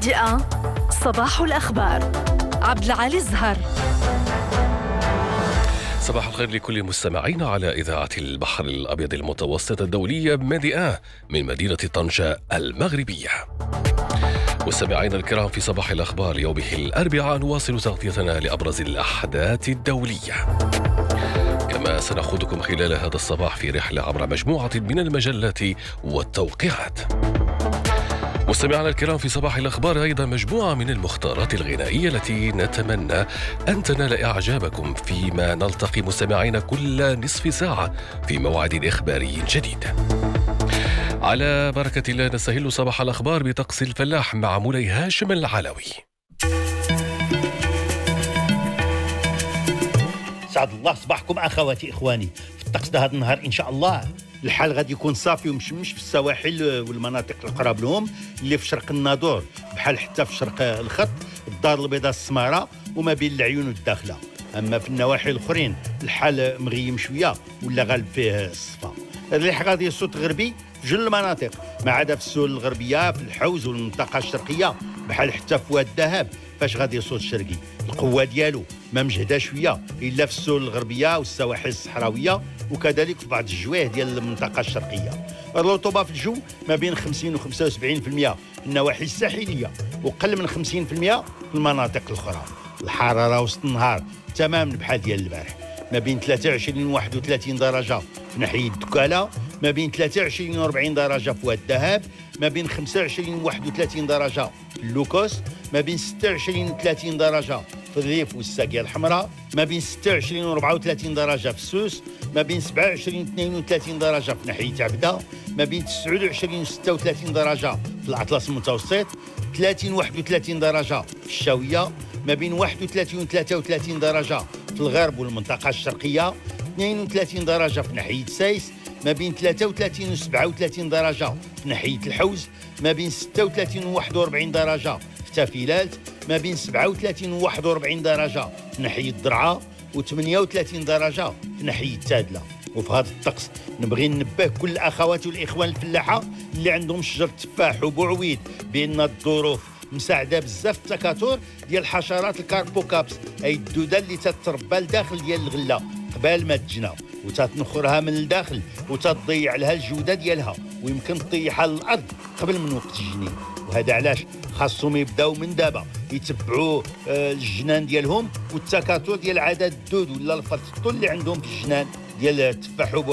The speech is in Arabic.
تجدئة صباح الأخبار. عبد العالي الزهر. صباح الخير لكل مستمعينا على إذاعة البحر الأبيض المتوسط الدولية ميديا من مدينة طنجة المغربية. مستمعينا الكرام، في صباح الأخبار يومه الأربعاء نواصل تغطيتنا لأبرز الأحداث الدولية، كما سنأخذكم خلال هذا الصباح في رحلة عبر مجموعة من المجلات والتوقيعات. مستمعينا الكرام، في صباح الأخبار أيضا مجموعة من المختارات الغنائية التي نتمنى أن تنال إعجابكم، فيما نلتقي مستمعينا كل نصف ساعة في موعد إخباري جديد. على بركة الله نستهل صباح الأخبار بطقس الفلاح مع مولاي هاشم العلوي. سعد الله صباحكم أخواتي إخواني. في الطقس ده هذا النهار إن شاء الله الحال غادي يكون صافي ومشمش في السواحل والمناطق القراب لهم، اللي في شرق الناظور بحال حتى في شرق الخط، الدار البيضاء السمارة وما بين العيون والداخلة. أما في النواحي الآخرين الحال مغيم شوية ولا غالب فيه الصفا. الريح غادي يصوت غربي في جل المناطق، ما عدا في السهول الغربية في الحوز والمنطقة الشرقية بحال حتى في واد الذهب فاش غادي يصوت شرقي. القوة ديالو ما مجهدة شوية إلا في السهول الغربية والسواحل الصحراوية، وكذلك في بعض الجويه ديال المنطقة الشرقية. الرطوبة في الجو ما بين 50 و 75% في النواحي الساحلية، وقل من 50% في المناطق الأخرى. الحرارة وسط النهار تماما بحال ديال البارح، ما بين 23 و 31 درجة في ناحية دكالة، ما بين 23 و 40 درجة في واد الذهب، ما بين 25 و 31 درجة في اللوكوس، ما بين 26 و 30 درجة في الريف والساقية الحمراء، ما بين 26 و 34 درجة في السوس، ما بين 27 و 32 درجة في ناحية عبدة، ما بين 29 و 36 درجة في الأطلس المتوسط، 30 و 31 درجة في الشاوية، ما بين 31 و 33 درجة في الغرب والمنطقة الشرقية، 32 درجة في ناحية سايس، ما بين 33 و 37 درجة في ناحية الحوز، ما بين 36 و 41 درجة في تافيلات، ما بين 37 و 41 درجة في ناحية درعا، و 38 درجة في ناحية تادلة. وفي هذا الطقس نبغي ننبه كل الأخوات والإخوان الفلاحة اللي عندهم شجر تفاح وبوعويد بأن الظروف مساعدة بزاف التكاثر ديال حشرات الكاربوكابس، أي الدودة اللي تتربى لداخل ديال الغلة قبل ما تجنى وتتنخرها من الداخل وتضيع لها الجودة ديالها، ويمكن تطيحها للأرض قبل من وقت الجنين. وهذا علاش خاصهم يبداو من دابا يتبعوا الجنان ديالهم والتكاثر ديال عدد الدود ولا الفلسطول اللي عندهم في الجنان ديال التفاح